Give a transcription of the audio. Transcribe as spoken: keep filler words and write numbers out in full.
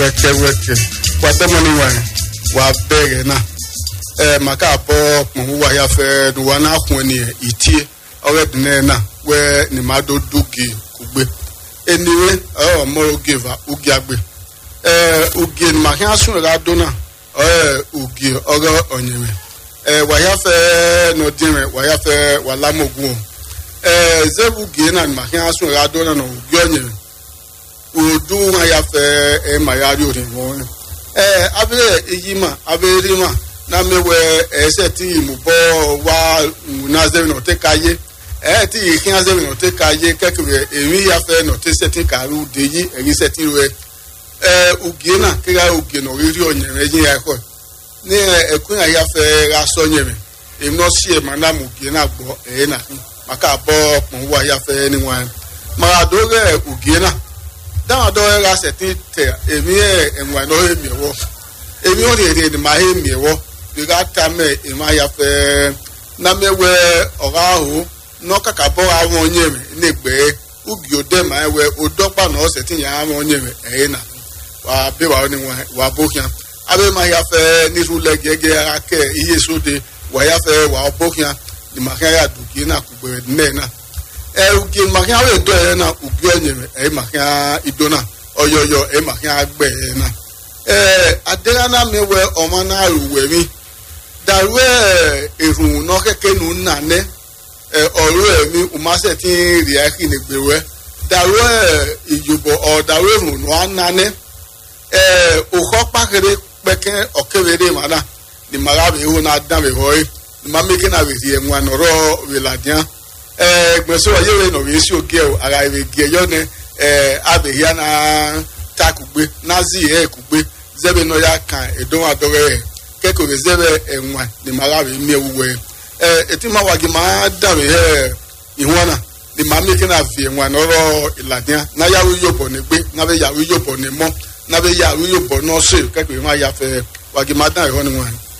weke weke kwatemani wa wa bere na eh maka po pon wa ya fe do wa na kun ni itie already na we ni mado dugi kugbe anyway oh mo give ugi agbe eh ugi ni ma kan sun ra do na eh ugi oro onyewe eh wa ya fe no dinre wa ya fe wa lamogun eh zebu gi na ma kan sun ra do na no ugi onyewe odu wa ya fe e ma ya ri orin won eh abere eyima abere ma na mewe ese ti mu bo wa na ze no te kaye eh ti kin ze no te kaye kekere emi ya fe no te setting karu de yi eri setting we eh ugie na kira ugie no ri onyere yin ya ko ni ekun ya fe ra so nyere emi no sie ma na mu ugie na gbo eh na maka bo pon wa ya fe ni wan ma do re ugie na dan do ra setting te emi e enwa no emi wo emi o re re ma emi wo bi ga ta me ema ya fe na mewe ora ho no kaka bo awon nyeme negbe ugi ode ma ewe odopa na osetin ya awon nyeme e na wa be wa ni wa bokian abe ma ya fe ni rule gege ara ke iye sode wa ya fe wa bokian ni ma kan ya dugi na kugbe ne na e ugi ma kan we do e na ugi onyeme e ma kan idona oyoyo e ma kan agbe na eh adera na mewe omo na ruwe mi darwe erun no keke nu nane eh oru emi umase tin ri aki ni gbewe darwe ijubo o darwe erun no anane eh o ko pakere peke okewere mala ni marabe ho na dan be hoy ni ma meke na we ri enwa noro we ladian eh gbeso yewe no we si oge o ara we ge yo ne eh abe ya na takugbe nazi e kugbe zebe no ya kan edon adore keko rezebe enwa ni marabe mi ewuwe eh etima wagi ma dawe he ihwana ni ma meke na vi enwa noro iladian na ya wi yobo ni gbe na be ya wi yobo ni mo na be ya wi yobo no se keko ma ya fe wagi ma dan ho ni wan